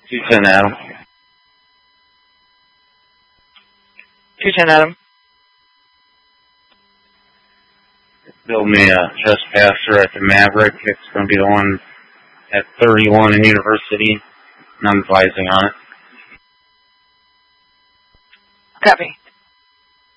210 Adam. 210 Adam. Build me a trespasser at the Maverick. It's going to be the one at 31 in University. And I'm advising on it. Copy.